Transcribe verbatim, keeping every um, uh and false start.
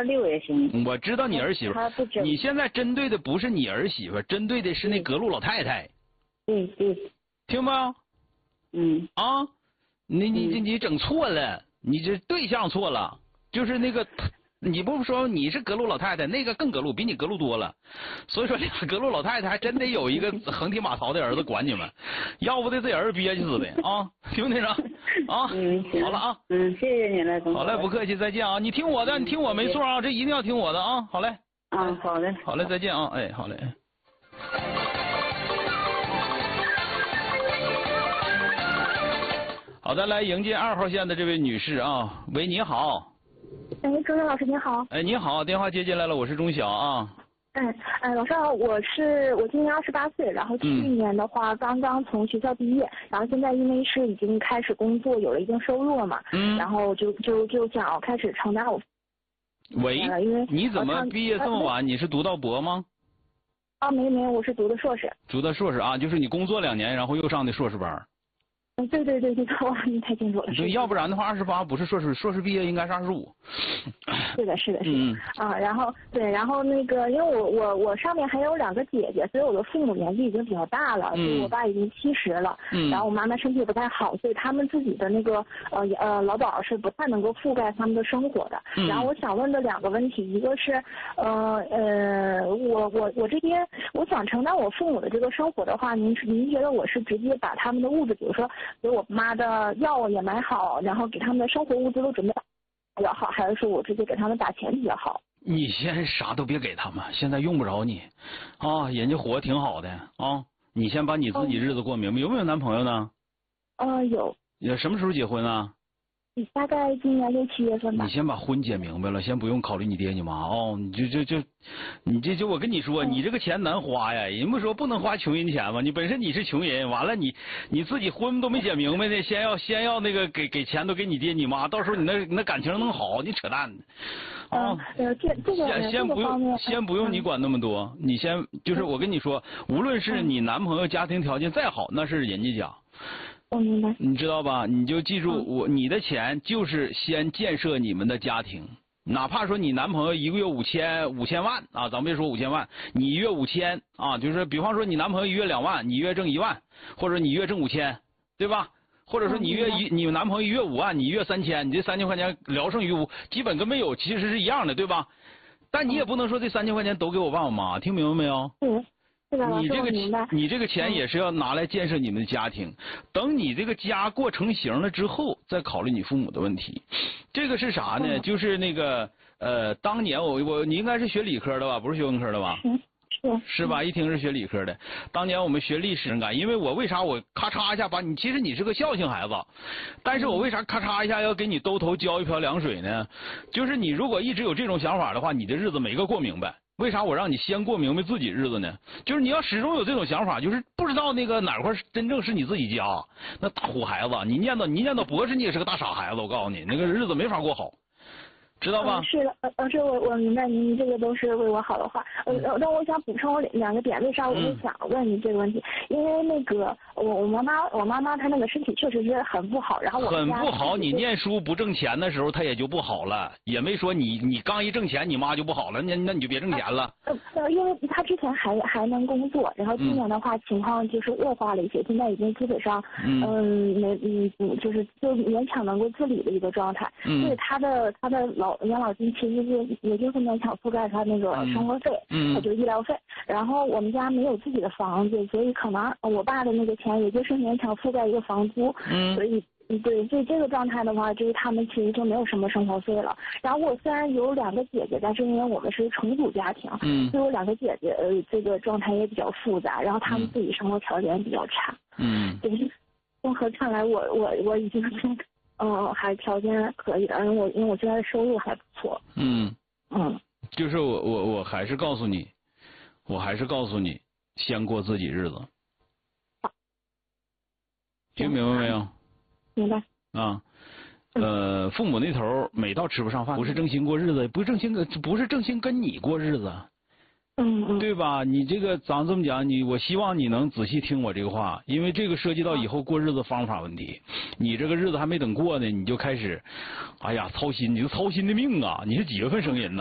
二六也行。 我知道你儿媳妇，你现在针对的不是你儿媳妇，针对的是那隔路老太太。 对对。 听没？ 嗯。 啊，你你你你整错了，你这对象错了，就是那个。你不说你是隔路老太太，那个更隔路，比你隔路多了。所以说，俩隔路老太太还真得有一个横踢马槽的儿子管你们，要不得这人憋屈死的啊！听不听着？啊， 嗯， 好了啊， 嗯，谢谢你了， 好嘞，不客气，再见啊！你听我的，你听我没错啊，这一定要听我的啊！好嘞， 啊，好嘞， 好嘞，再见啊！哎，好嘞。好的，来迎接二号线的这位女士啊，喂，你好。 哎，钟晓老师你好。 哎，你好，电话接进来了，我是钟晓啊。 哎哎，老师好，我是我今年二十八岁，然后去年的话、嗯、刚刚从学校毕业，然后现在因为是已经开始工作，有了一定收入了嘛，嗯，然后就就就想要开始承担我。 喂，因为你怎么毕业这么晚？呃、你是读到博吗？ 啊，没没有，我是读的硕士。 读的硕士啊，就是你工作两年，然后又上的硕士班。 嗯，对对对对，哇，你太清楚了。 对，要不然的话，二十八不是硕士，硕士毕业应该是二十五。 是的，是的，是的。 嗯啊，然后对，然后那个，因为我我我上面还有两个姐姐，所以我的父母年纪已经比较大了， 嗯、 所以我爸已经七十了。嗯。然后我妈妈身体也不太好，所以他们自己的那个呃呃劳保是不太能够覆盖他们的生活的。嗯。然后我想问的两个问题，一个是呃呃，我我我这边我想承担我父母的这个生活的话，您您觉得我是直接把他们的物质，比如说给我妈的药也买好，然后给他们的生活物资都准备好比较好，还是说我直接给他们打钱比较好？ 你先啥都别给他们，现在用不着你啊，人家活挺好的啊，你先把你自己日子过明白。嗯、有没有男朋友呢？ 呃，有。 有什么时候结婚啊？ 大概今年六七月份吧。 你先把婚结明白了，先不用考虑你爹你妈哦，你就就就，你这就我跟你说，嗯、你这个钱难花呀，人不说不能花穷人钱吗？你本身你是穷人，完了你你自己婚都没结明白呢，先要先要那个给给钱都给你爹你妈，到时候你那那感情能好？你扯淡啊！呃，这这个先先不用先不用你管那么多，你先就是我跟你说，无论是你男朋友家庭条件再好，那是人家家。 我明白， 你知道吧？你就记住，我你的钱就是先建设你们的家庭，哪怕说你男朋友一个月五千五千万啊，咱别说五千万，你一月五千啊，就是比方说你男朋友一月两万，你一月挣一万，或者你一月挣五千，对吧？或者说你月一你男朋友一月五万，你一月三千，你这三千块钱聊胜于无，基本跟没有其实是一样的，对吧？但你也不能说这三千块钱都给我爸我妈，听明白没有？ 嗯。 你这个你这个钱也是要拿来建设你们的家庭，等你这个家过成型了之后，再考虑你父母的问题。这个是啥呢？就是那个呃，当年我我你应该是学理科的吧，不是学文科的吧？ 是是吧？一听是学理科的。当年我们学历史感，因为我为啥我咔嚓一下把你，其实你是个孝性孩子，但是我为啥咔嚓一下要给你兜头浇一瓢凉水呢？就是你如果一直有这种想法的话，你的日子没个过明白。为啥我让你先过明白自己日子呢？就是你要始终有这种想法，就是不知道那个哪块真正是你自己家，那大虎孩子，你念到你念到博士，你也是个大傻孩子，我告诉你，那个日子没法过好。知道吧？ 嗯、是的，老师，我我明白您这个都是为我好的话。呃，但我想补充两个点，为啥我就想问你这个问题？嗯、因为那个我我妈妈我妈妈她那个身体确实是很不好，然后我很不好。你念书不挣钱的时候，她也就不好了，也没说你你刚一挣钱，你妈就不好了，那那你就别挣钱了。 呃呃，因为她之前还还能工作，然后今年的话、嗯、情况就是恶化了一些，现在已经基本上嗯没嗯嗯就是就勉强能够自理的一个状态。嗯。所以她的她的老养老金其实是也就是勉强覆盖他那个生活费，嗯，他就是医疗费。然后我们家没有自己的房子，所以可能我爸的那个钱也就是勉强覆盖一个房租，嗯，所以对，所以这个状态的话，就是他们其实就没有什么生活费了。然后我虽然有两个姐姐，但是因为我们是重组家庭，嗯，所以我两个姐姐呃这个状态也比较复杂，然后他们自己生活条件也比较差，嗯，就是综合看来我，我我我已经是。嗯，还条件可以的，因为我因为我现在收入还不错。嗯嗯，就是我我我还是告诉你，我还是告诉你，先过自己日子。听明白没有？ 明白。 啊，呃，父母那头每到吃不上饭，不是正心过日子，不是正心跟不是正心跟你过日子。 嗯嗯， 对吧？你这个咱这么讲，你我希望你能仔细听我这个话，因为这个涉及到以后过日子方法问题。你这个日子还没等过呢，你就开始，哎呀操心，你这操心的命啊！你是几月份生人呢？